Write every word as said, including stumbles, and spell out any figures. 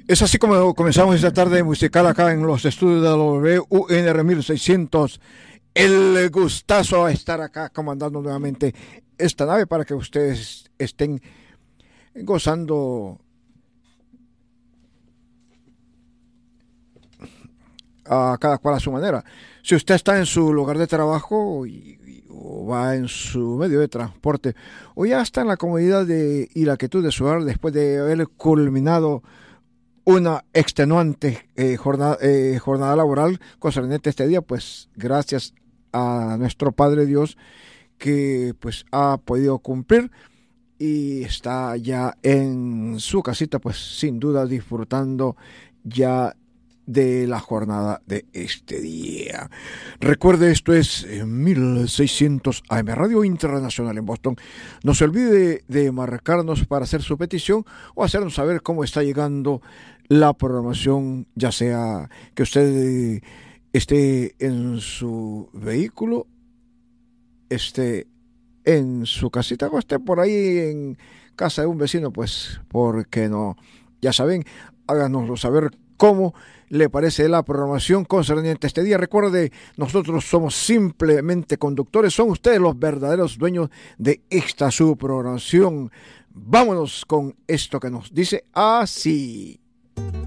Es así como comenzamos esta tarde musical acá en los estudios de la W U N R mil seiscientos. El gustazo a estar acá comandando nuevamente esta nave para que ustedes estén gozando a cada cual a su manera. Si usted está en su lugar de trabajo y, y, o va en su medio de transporte o ya está en la comodidad de, y la quietud de su hogar después de haber culminado una extenuante eh, jornada, eh, jornada laboral concerniente este día, pues gracias a nuestro Padre Dios que pues ha podido cumplir y está ya en su casita, pues sin duda disfrutando ya de la jornada de este día. Recuerde, esto es mil seiscientos A M, Radio Internacional en Boston. No se olvide de marcarnos para hacer su petición o hacernos saber cómo está llegando la programación, ya sea que usted esté en su vehículo, esté en su casita o esté por ahí en casa de un vecino, pues, ¿por qué no? Ya saben, háganoslo saber cómo le parece la programación concerniente a este día. Recuerde, nosotros somos simplemente conductores, son ustedes los verdaderos dueños de esta su programación. Vámonos con esto que nos dice así.